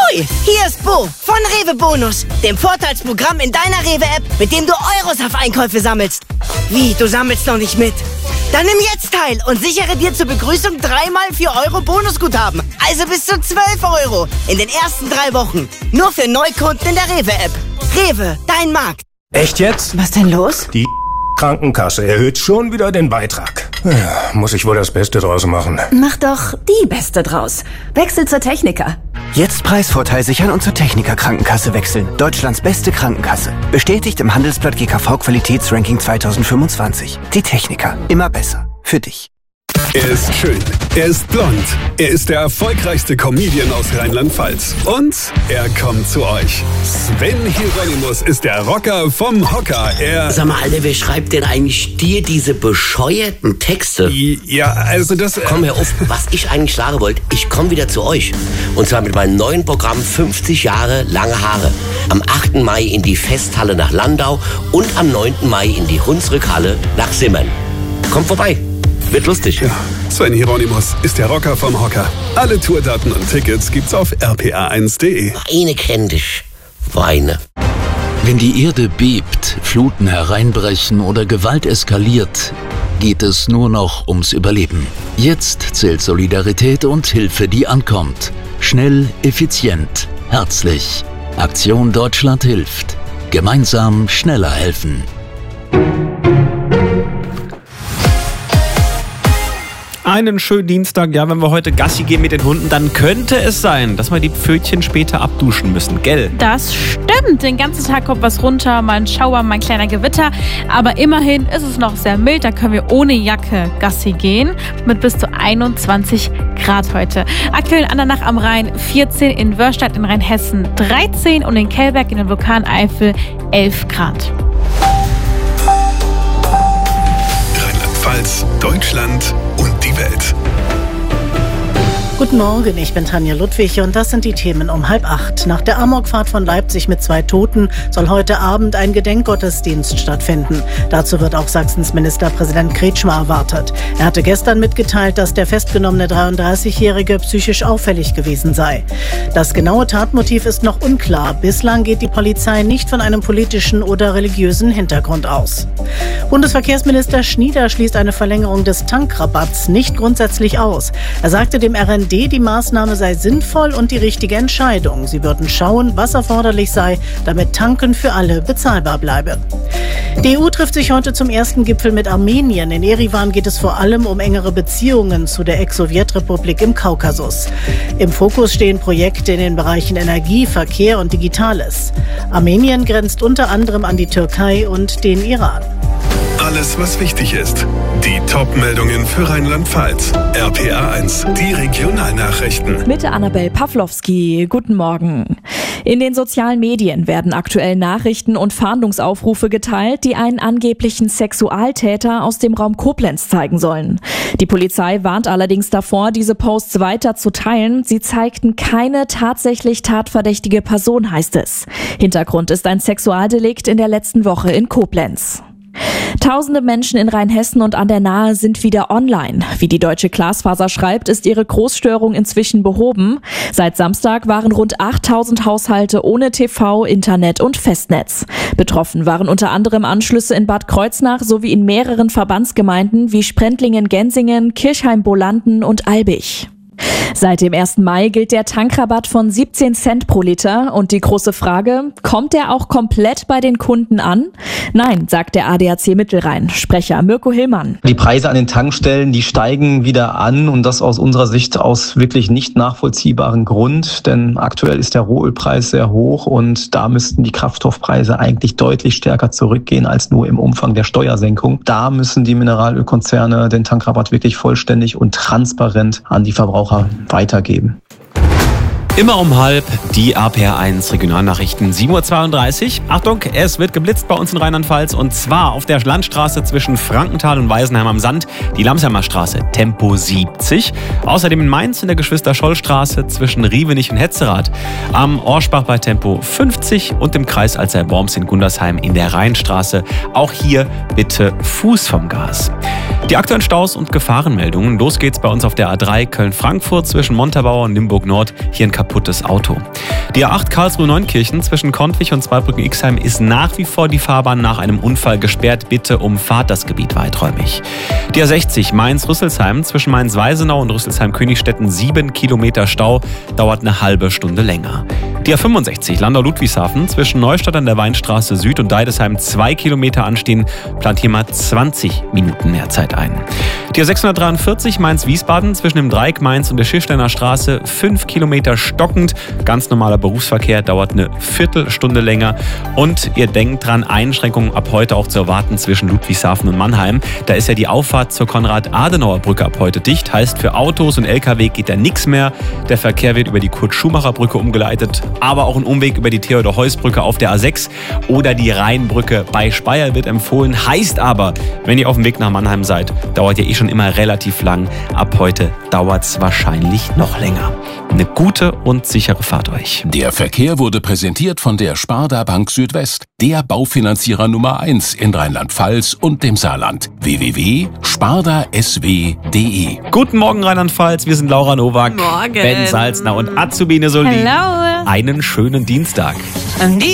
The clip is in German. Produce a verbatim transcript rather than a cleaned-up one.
Hui, hier ist Bo von Rewe Bonus, dem Vorteilsprogramm in deiner Rewe-App, mit dem du Euros auf Einkäufe sammelst. Wie, du sammelst noch nicht mit? Dann nimm jetzt teil und sichere dir zur Begrüßung dreimal vier Euro Bonusguthaben. Also bis zu zwölf Euro in den ersten drei Wochen. Nur für Neukunden in der Rewe-App. Rewe, dein Markt. Echt jetzt? Was denn los? Die Krankenkasse erhöht schon wieder den Beitrag. Ja, muss ich wohl das Beste draus machen. Mach doch die Beste draus. Wechsel zur Techniker. Jetzt Preisvorteil sichern und zur Techniker Krankenkasse wechseln. Deutschlands beste Krankenkasse. Bestätigt im Handelsblatt G K V Qualitätsranking zweitausendfünfundzwanzig. Die Techniker. Immer besser. Für dich. Er ist schön, er ist blond, er ist der erfolgreichste Comedian aus Rheinland-Pfalz. Und er kommt zu euch. Sven Hieronymus ist der Rocker vom Hocker. Er Sag mal, Alter, wer schreibt denn eigentlich dir diese bescheuerten Texte? Ja, also das... Äh Komm, hör auf, was ich eigentlich sagen wollte, ich komme wieder zu euch. Und zwar mit meinem neuen Programm fünfzig Jahre lange Haare. Am achten Mai in die Festhalle nach Landau und am neunten Mai in die Hunsrückhalle nach Simmern. Kommt vorbei. Wird lustig. Ja, Sven Hieronymus ist der Rocker vom Hocker. Alle Tourdaten und Tickets gibt's auf r p a eins punkt de. Weine kenn dich. Weine. Wenn die Erde bebt, Fluten hereinbrechen oder Gewalt eskaliert, geht es nur noch ums Überleben. Jetzt zählt Solidarität und Hilfe, die ankommt. Schnell, effizient, herzlich. Aktion Deutschland hilft. Gemeinsam schneller helfen. Einen schönen Dienstag. Ja, wenn wir heute Gassi gehen mit den Hunden, dann könnte es sein, dass wir die Pfötchen später abduschen müssen, gell? Das stimmt. Den ganzen Tag kommt was runter, mal ein Schauer, mal ein kleiner Gewitter. Aber immerhin ist es noch sehr mild. Da können wir ohne Jacke Gassi gehen. Mit bis zu einundzwanzig Grad heute. Aktuell in Andernach am Rhein vierzehn, in Wörstadt in Rheinhessen dreizehn und in Kellberg in der Vulkaneifel elf Grad. Rheinland-Pfalz, Deutschland und die Welt. Guten Morgen, ich bin Tanja Ludwig und das sind die Themen um halb acht. Nach der Amokfahrt von Leipzig mit zwei Toten soll heute Abend ein Gedenkgottesdienst stattfinden. Dazu wird auch Sachsens Ministerpräsident Kretschmer erwartet. Er hatte gestern mitgeteilt, dass der festgenommene dreiunddreißigjährige psychisch auffällig gewesen sei. Das genaue Tatmotiv ist noch unklar. Bislang geht die Polizei nicht von einem politischen oder religiösen Hintergrund aus. Bundesverkehrsminister Schnieder schließt eine Verlängerung des Tankrabatts nicht grundsätzlich aus. Er sagte dem R N D, die Maßnahme sei sinnvoll und die richtige Entscheidung. Sie würden schauen, was erforderlich sei, damit Tanken für alle bezahlbar bleibe. Die E U trifft sich heute zum ersten Gipfel mit Armenien. In Erivan geht es vor allem um engere Beziehungen zu der Ex-Sowjetrepublik im Kaukasus. Im Fokus stehen Projekte in den Bereichen Energie, Verkehr und Digitales. Armenien grenzt unter anderem an die Türkei und den Iran. Alles, was wichtig ist. Die Top-Meldungen für Rheinland-Pfalz. R P A eins, die Regionalnachrichten. Mit Annabel Pawlowski. Guten Morgen. In den sozialen Medien werden aktuell Nachrichten und Fahndungsaufrufe geteilt, die einen angeblichen Sexualtäter aus dem Raum Koblenz zeigen sollen. Die Polizei warnt allerdings davor, diese Posts weiter zu teilen. Sie zeigten keine tatsächlich tatverdächtige Person, heißt es. Hintergrund ist ein Sexualdelikt in der letzten Woche in Koblenz. Tausende Menschen in Rheinhessen und an der Nahe sind wieder online. Wie die Deutsche Glasfaser schreibt, ist ihre Großstörung inzwischen behoben. Seit Samstag waren rund achttausend Haushalte ohne T V, Internet und Festnetz. Betroffen waren unter anderem Anschlüsse in Bad Kreuznach sowie in mehreren Verbandsgemeinden wie Sprendlingen, Gensingen, Kirchheim-Bolanden und Albig. Seit dem ersten Mai gilt der Tankrabatt von siebzehn Cent pro Liter und die große Frage, kommt der auch komplett bei den Kunden an? Nein, sagt der A D A C Mittelrhein. Sprecher Mirko Hillmann. Die Preise an den Tankstellen, die steigen wieder an und das aus unserer Sicht aus wirklich nicht nachvollziehbaren Grund, denn aktuell ist der Rohölpreis sehr hoch und da müssten die Kraftstoffpreise eigentlich deutlich stärker zurückgehen als nur im Umfang der Steuersenkung. Da müssen die Mineralölkonzerne den Tankrabatt wirklich vollständig und transparent an die Verbraucher weitergeben. Immer um halb die R P R eins Regionalnachrichten, sieben Uhr zweiunddreißig. Achtung, es wird geblitzt bei uns in Rheinland-Pfalz und zwar auf der Landstraße zwischen Frankenthal und Weisenheim am Sand, die Lamsheimer Straße, Tempo siebzig. Außerdem in Mainz in der Geschwister-Scholl-Straße zwischen Rievenich und Hetzerath, am Orschbach bei Tempo fünfzig und im Kreis Alzey-Worms in Gundersheim in der Rheinstraße. Auch hier bitte Fuß vom Gas. Die aktuellen Staus und Gefahrenmeldungen. Los geht's bei uns auf der A drei Köln-Frankfurt zwischen Montabaur und Limburg-Nord. Hier ein kaputtes Auto. Die A acht Karlsruhe-Neunkirchen zwischen Kontwich und Zweibrücken-Ixheim ist nach wie vor die Fahrbahn nach einem Unfall gesperrt. Bitte umfahrt das Gebiet weiträumig. Die A sechzig Mainz-Rüsselsheim zwischen Mainz-Weisenau und Rüsselsheim-Königstetten sieben Kilometer Stau. Dauert eine halbe Stunde länger. Die A fünfundsechzig Landau-Ludwigshafen zwischen Neustadt an der Weinstraße Süd und Deidesheim zwei Kilometer anstehen. Plant hier mal zwanzig Minuten mehr Zeit ein. Die A sechshundertdreiundvierzig Mainz-Wiesbaden zwischen dem Dreieck Mainz und der Schiffsteiner Straße fünf Kilometer stockend. Ganz normaler Berufsverkehr, dauert eine Viertelstunde länger. Und ihr denkt dran, Einschränkungen ab heute auch zu erwarten zwischen Ludwigshafen und Mannheim. Da ist ja die Auffahrt zur Konrad-Adenauer-Brücke ab heute dicht. Heißt, für Autos und L K W geht da nichts mehr. Der Verkehr wird über die Kurt-Schumacher-Brücke umgeleitet, aber auch ein Umweg über die Theodor-Heuss-Brücke auf der A sechs oder die Rheinbrücke bei Speyer wird empfohlen. Heißt aber, wenn ihr auf dem Weg nach Mannheim seid, dauert ja eh schon immer relativ lang. Ab heute dauert es wahrscheinlich noch länger. Eine gute und sichere Fahrt euch. Der Verkehr wurde präsentiert von der Sparda Bank Südwest, der Baufinanzierer Nummer eins in Rheinland-Pfalz und dem Saarland. w w w punkt sparda s w punkt d e. Guten Morgen Rheinland-Pfalz, wir sind Laura Nowak, Morgen. Ben Salzner und Azubine Soldi. Hello. Einen schönen Dienstag.